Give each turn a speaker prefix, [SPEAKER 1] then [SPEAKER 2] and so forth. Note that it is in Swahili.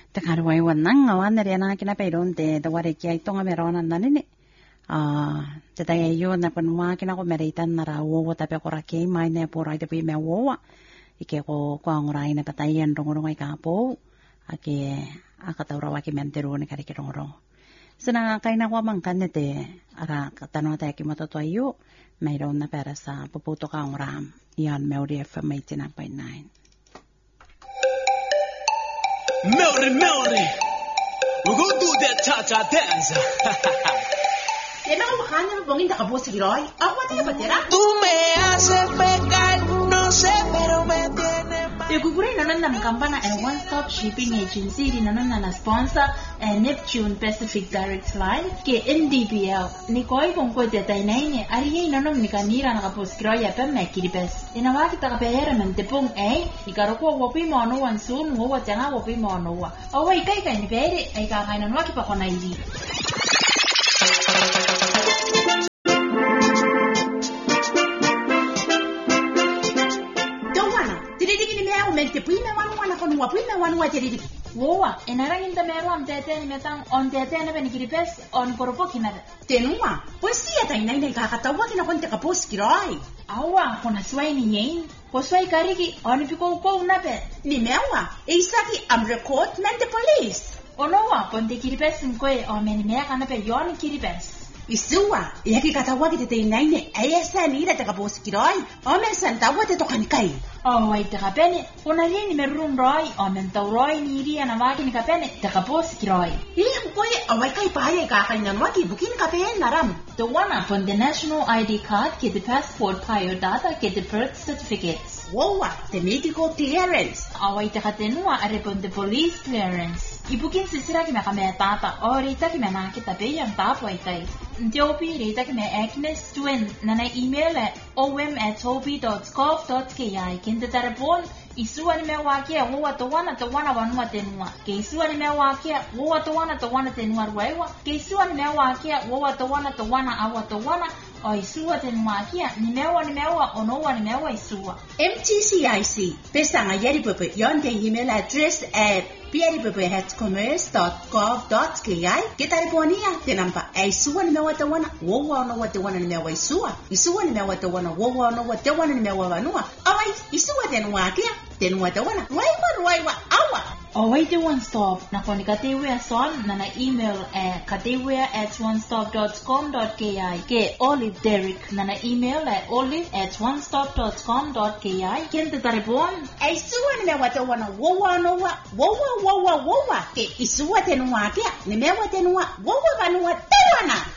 [SPEAKER 1] Takarway wanang awan na rin ang kinapayron te tawari kaya itong ameron ang nanin tatay yun na panwa kinako meritan na rawo tapi ako rakay may na pura ito pi mewo ike ko ang ray na patayan rong ay kapo ake akatawra ki mentero ni karikirong sana kay na ko mangkan nete ara katano tayo ki matotoyo mayroon na para sa puputo ka ang ram yan Melody FM 89.9
[SPEAKER 2] Melody, we're gonna do that cha-cha dance.
[SPEAKER 3] Tiene como bajando, pongo inda capo seguiroi. Agua te patera.
[SPEAKER 2] Tú me haces pecar, no sé, pero me tienes mal.
[SPEAKER 4] Yung kukurin na ng kampana ay one-stop shipping agency din na sponsor Neptune Pacific Direct Line ke NDPL. Ni koi kung ko detay na ini ariye nanom ni kanira nakaposkiro ya pa mekiribes. Inawa kita kapehera mentepong ikaroko wopi mono wansun ngo watanga wopi mono wa. Awai kai kai ni bere ay kakainan wa kipa kona iri. Woa, enarangin ta mero am tete ni metang on tete na benikiripes on koropo kinada.
[SPEAKER 3] Tenua, pues sí ata inay na kakatawa kinakonte kapos kiroi.
[SPEAKER 4] Awa, kona sway ni yen. Ko sway kariki on piko ko na pe.
[SPEAKER 3] Ni mewa, isaki am record mente police.
[SPEAKER 4] Onowa, ponte kiripes nkoe o menimea kana pe yon kiripes.
[SPEAKER 3] Isua, yaki katawa kite inay ne ayesa ni ira te kapos kiroi. O men santawa te tokan kai.
[SPEAKER 4] Oh, wait, kapene. Kona rin meron roy o mentaw roy ni iri na waki ni kapene takapos kiroy.
[SPEAKER 3] Iyang koy away kay pahaya kakainan waki bukin kapen naram.
[SPEAKER 4] The one upon the national ID card, get the passport prior data, get the birth certificates.
[SPEAKER 3] Wowa, the medical clearance.
[SPEAKER 4] Away takatenua arepon the police clearance. Ibukin sisira ki kame tata o rita ki nakita pe yang tapo itay. Ntopi rita ki Agnes Twin na email at om@topi.gov.ki. Kinta tarapon isuan me wakia wo tawana wanwa tenua. Ke isuan me wakia wo tawana tenua rwewa. Ke isuan me wakia wo tawana awa o isua tenua kia ni mewa onowa ni mewa isua.
[SPEAKER 3] MTCIC pesanga yari pepe yon the email address at piaripepehetscommerce.gov.ki. Kitariponia tenampa isua ni mewa tawana wo no tawana ni mewa isua. Isua ni mewa tawana wo no tawana ni mewa vanua. Awai isua tenua kia tenua tawana raiwa awa.
[SPEAKER 4] Away the one stop na koni katewe son na email katewe@onestop.com.ki ke Olive Derek na email at olive@onestop.com.ki kente taripon
[SPEAKER 3] isua ni mewa tawana wo ke isua tenua kia ni mewa tenua wo vanua tawana.